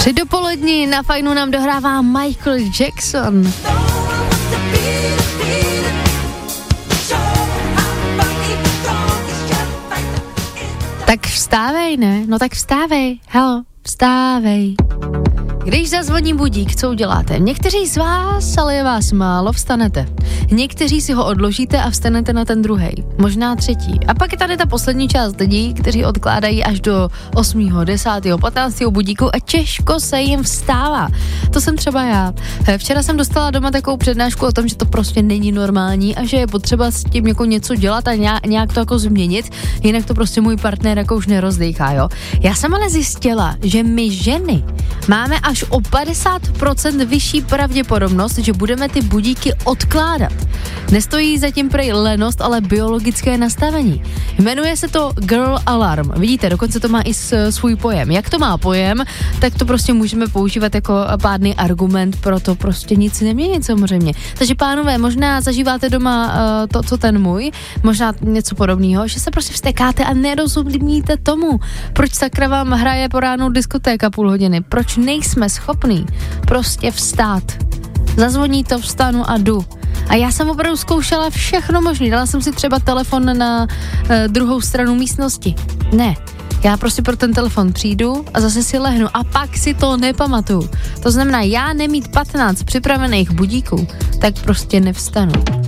Při dopoledni na Fajnu nám dohrává Michael Jackson. Tak vstávej, ne? No tak vstávej, helo, vstávej. Když zazvoní budík, co uděláte? Někteří z vás, ale je vás málo, vstanete. Někteří si ho odložíte a vstanete na ten druhej, možná třetí. A pak je tady ta poslední část lidí, kteří odkládají až do 8., 10., 15. budíku a těžko se jim vstává. To jsem třeba já. Včera jsem dostala doma takovou přednášku o tom, že to prostě není normální a že je potřeba s tím jako něco dělat a nějak to jako změnit, jinak to prostě můj partner jako už nerozdejchá, jo. Já jsem ale zjistila, že my ženy máme až o 50% vyšší pravděpodobnost, že budeme ty budíky odkládat. Nestojí zatím prej lenost, ale biologické nastavení. Jmenuje se to Girl Alarm. Vidíte, dokonce to má i svůj pojem. Jak to má pojem, tak to prostě můžeme používat jako pádný argument, pro to prostě nic neměnit samozřejmě. Takže pánové, možná zažíváte doma to, co ten můj, možná něco podobného, že se prostě vztekáte a nerozumíte tomu, proč sakra vám hraje po ránu diskotéka půl hodiny, proč nejsme schopný prostě vstát. Zazvoní to, vstanu a jdu. A já jsem opravdu zkoušela všechno možné. Dala jsem si třeba telefon na druhou stranu místnosti. Ne, já prostě pro ten telefon přijdu a zase si lehnu a pak si to nepamatuju. To znamená, já nemít 15 připravených budíků, tak prostě nevstanu.